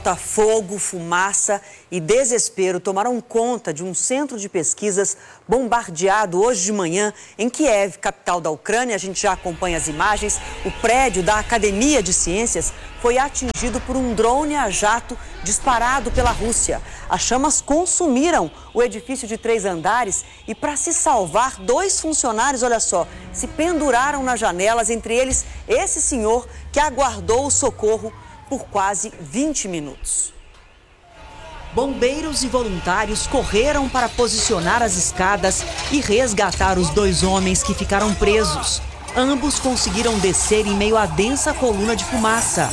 Fogo, fumaça e desespero tomaram conta de um centro de pesquisas bombardeado hoje de manhã em Kiev, capital da Ucrânia. A gente já acompanha as imagens. O prédio da Academia de Ciências foi atingido por um drone a jato disparado pela Rússia. As chamas consumiram o edifício de 3 andares e, para se salvar, 2 funcionários, olha só, se penduraram nas janelas, entre eles esse senhor que aguardou o socorro por quase 20 minutos. Bombeiros e voluntários correram para posicionar as escadas e resgatar os 2 homens que ficaram presos. Ambos conseguiram descer em meio à densa coluna de fumaça.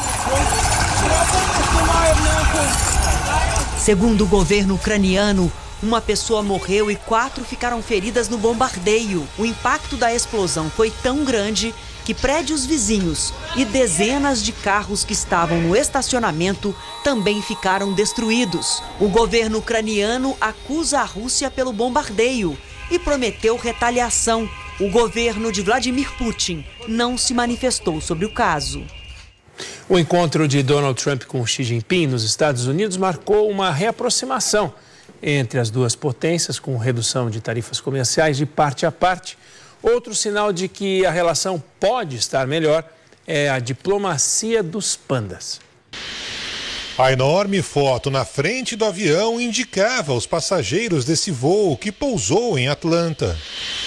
Segundo o governo ucraniano, uma pessoa morreu e 4 ficaram feridas no bombardeio. O impacto da explosão foi tão grande que prédios vizinhos e dezenas de carros que estavam no estacionamento também ficaram destruídos. O governo ucraniano acusa a Rússia pelo bombardeio e prometeu retaliação. O governo de Vladimir Putin não se manifestou sobre o caso. O encontro de Donald Trump com Xi Jinping nos Estados Unidos marcou uma reaproximação entre as duas potências, com redução de tarifas comerciais de parte a parte. Outro sinal de que a relação pode estar melhor é a diplomacia dos pandas. A enorme foto na frente do avião indicava os passageiros desse voo que pousou em Atlanta.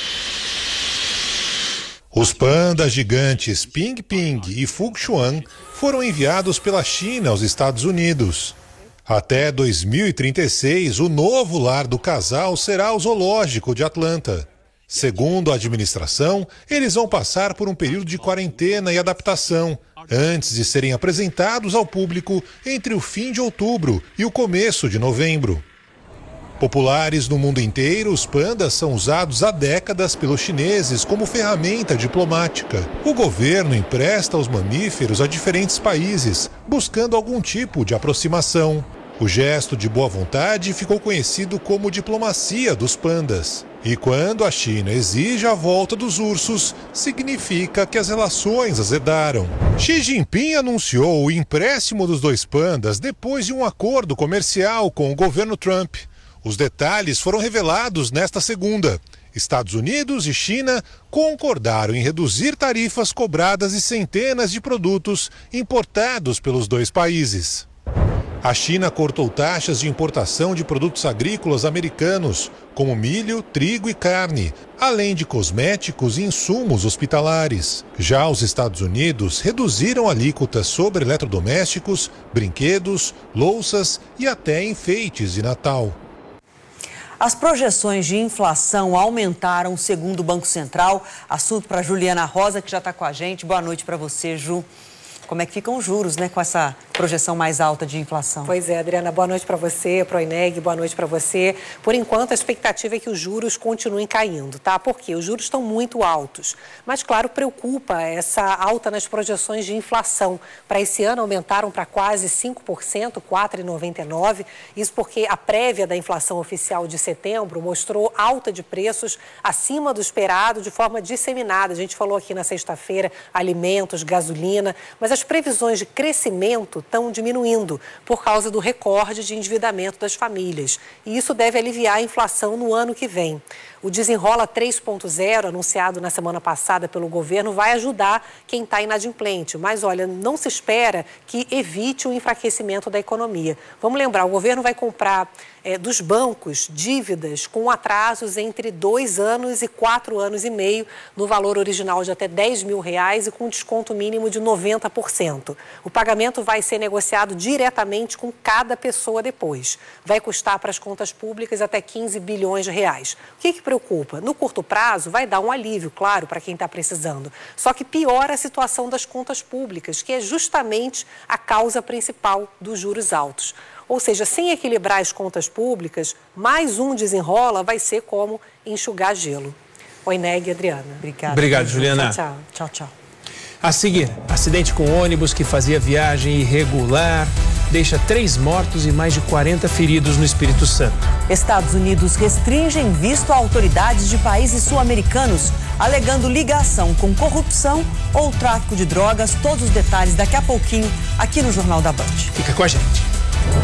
Os pandas gigantes Ping Ping e Fuxuan foram enviados pela China aos Estados Unidos. Até 2036, o novo lar do casal será o zoológico de Atlanta. Segundo a administração, eles vão passar por um período de quarentena e adaptação, antes de serem apresentados ao público entre o fim de outubro e o começo de novembro. Populares no mundo inteiro, os pandas são usados há décadas pelos chineses como ferramenta diplomática. O governo empresta os mamíferos a diferentes países, buscando algum tipo de aproximação. O gesto de boa vontade ficou conhecido como diplomacia dos pandas. E quando a China exige a volta dos ursos, significa que as relações azedaram. Xi Jinping anunciou o empréstimo dos 2 pandas depois de um acordo comercial com o governo Trump. Os detalhes foram revelados nesta segunda. Estados Unidos e China concordaram em reduzir tarifas cobradas de centenas de produtos importados pelos 2 países. A China cortou taxas de importação de produtos agrícolas americanos, como milho, trigo e carne, além de cosméticos e insumos hospitalares. Já os Estados Unidos reduziram alíquotas sobre eletrodomésticos, brinquedos, louças e até enfeites de Natal. As projeções de inflação aumentaram, segundo o Banco Central. Assunto para Juliana Rosa, que já está com a gente. Boa noite para você, Ju. Como é que ficam os juros, né, com essa projeção mais alta de inflação? Pois é, Adriana, boa noite para você, para o Ineg, boa noite para você. Por enquanto, a expectativa é que os juros continuem caindo, tá? Porque os juros estão muito altos. Mas, claro, preocupa essa alta nas projeções de inflação. Para esse ano, aumentaram para quase 5%, 4,99%. Isso porque a prévia da inflação oficial de setembro mostrou alta de preços acima do esperado de forma disseminada. A gente falou aqui na sexta-feira, alimentos, gasolina, mas as previsões de crescimento estão diminuindo por causa do recorde de endividamento das famílias. E isso deve aliviar a inflação no ano que vem. O Desenrola 3.0, anunciado na semana passada pelo governo, vai ajudar quem está inadimplente. Mas, olha, não se espera que evite o enfraquecimento da economia. Vamos lembrar, o governo vai comprar dos bancos dívidas com atrasos entre 2 anos e 4 anos e meio, no valor original de até R$10 mil e com desconto mínimo de 90%. O pagamento vai ser negociado diretamente com cada pessoa depois. Vai custar para as contas públicas até R$15 bilhões. O que preocupa? No curto prazo, vai dar um alívio, claro, para quem está precisando. Só que piora a situação das contas públicas, que é justamente a causa principal dos juros altos. Ou seja, sem equilibrar as contas públicas, mais um Desenrola vai ser como enxugar gelo. Oi, Ineg e Adriana. Obrigado, Juliana. Tchau, tchau. Tchau, tchau. A seguir, acidente com ônibus que fazia viagem irregular deixa 3 mortos e mais de 40 feridos no Espírito Santo. Estados Unidos restringem visto a autoridades de países sul-americanos, alegando ligação com corrupção ou tráfico de drogas. Todos os detalhes daqui a pouquinho, aqui no Jornal da Band. Fica com a gente.